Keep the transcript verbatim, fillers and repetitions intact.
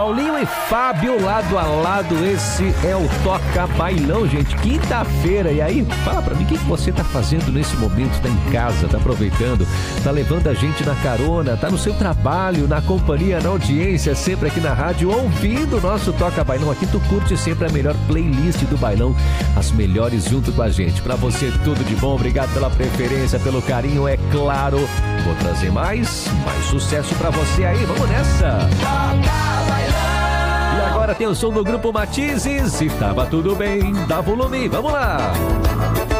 Paulinho e Fábio, lado a lado, esse é o Toca Bailão, gente, quinta-feira. E aí, fala pra mim, o que você tá fazendo nesse momento? Tá em casa, tá aproveitando, tá levando a gente na carona, tá no seu trabalho, na companhia, na audiência, sempre aqui na rádio, ouvindo o nosso Toca Bailão. Aqui tu curte sempre a melhor playlist do bailão, as melhores junto com a gente. Pra você, tudo de bom, obrigado pela preferência, pelo carinho, é claro. Vou trazer mais, mais sucesso pra você aí, vamos nessa! Toca Bailão! E agora tem o som do Grupo Matizes, e tava tudo bem, dá volume, vamos lá!